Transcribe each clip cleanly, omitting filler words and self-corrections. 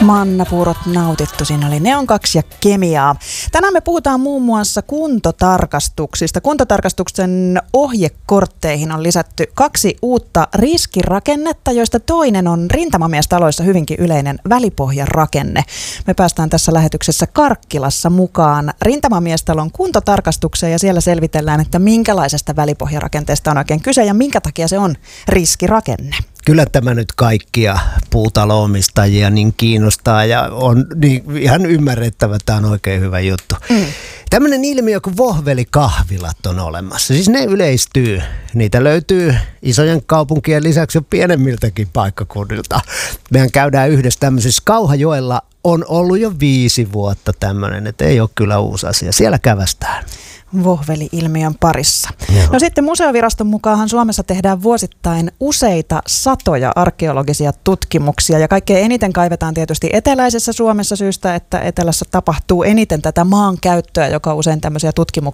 Mannapuurot nautittu, siinä oli Neon 2 ja Kemiaa. Tänään me puhutaan muun muassa kuntotarkastuksista. Kuntotarkastuksen ohjekortteihin on lisätty 2 uutta riskirakennetta, joista toinen on rintamamiestaloissa hyvinkin yleinen välipohjarakenne. Me päästään tässä lähetyksessä Karkkilassa mukaan rintamamiestalon kuntotarkastukseen ja siellä selvitellään, että minkälaisesta välipohjarakenteesta on oikein kyse ja minkä takia se on riskirakenne. Kyllä tämä nyt kaikkia puutaloomistajia niin kiinnostaa ja on niin ihan ymmärrettävä, tämä on oikein hyvä juttu. Tämmöinen ilmiö kuin vohvelikahvilat on olemassa. Siis ne yleistyy. Niitä löytyy isojen kaupunkien lisäksi jo pienemmiltäkin paikkakunnilta. Mehän käydään yhdessä tämmöisessä. Kauhajoella on ollut jo 5 vuotta tämmöinen, että ei ole kyllä uusi asia. Siellä kävästään. Vohveli-ilmiön parissa. Joo. No sitten Museoviraston mukaan Suomessa tehdään vuosittain useita satoja arkeologisia tutkimuksia ja kaikkein eniten kaivetaan tietysti eteläisessä Suomessa syystä, että etelässä tapahtuu eniten tätä maankäyttöä, joka usein tämmöisiä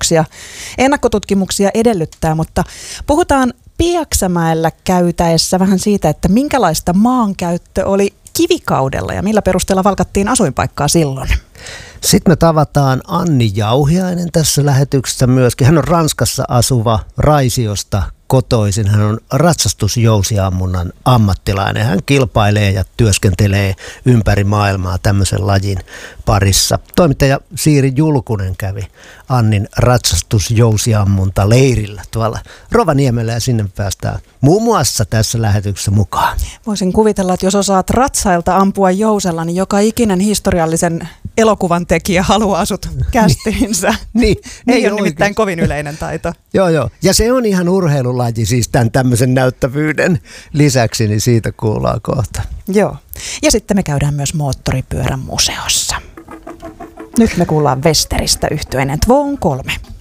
ennakkotutkimuksia edellyttää, mutta puhutaan Pieksämäellä käytäessä vähän siitä, että minkälaista maankäyttö oli kivikaudella ja millä perusteella valkattiin asuinpaikkaa silloin. Sitten me tavataan Anni Jauhiainen tässä lähetyksessä myöskin. Hän on Ranskassa asuva Raisiosta kotoisin. Hän on ratsastusjousiammunnan ammattilainen. Hän kilpailee ja työskentelee ympäri maailmaa tämmöisen lajin parissa. Toimittaja Siiri Julkunen kävi Annin ratsastusjousiammunta leirillä tuolla Rovaniemellä ja sinne päästään muun muassa tässä lähetyksessä mukaan. Voisin kuvitella, että jos osaat ratsailta ampua jousella, niin joka ikinen historiallisen elokuvan tekijä haluaa sut kästiinsä. Ei ole nimittäin kovin yleinen taito. Joo. Ja se on ihan urheilulaji, siis tämän tämmöisen näyttävyyden lisäksi, niin siitä kuullaan kohta. Joo. Ja sitten me käydään myös moottoripyörän museossa. Nyt me kuullaan Westeristä yhtyeinen 2 on 3.